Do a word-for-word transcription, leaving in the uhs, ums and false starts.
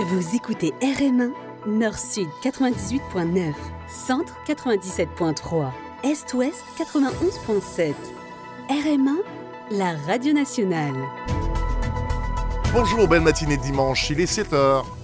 Vous écoutez R M un, Nord-Sud quatre-vingt-dix-huit point neuf, Centre quatre-vingt-dix-sept point trois, Est-Ouest quatre-vingt-onze point sept. R M un, la radio nationale. Bonjour, belle matinée de dimanche, il est sept heures.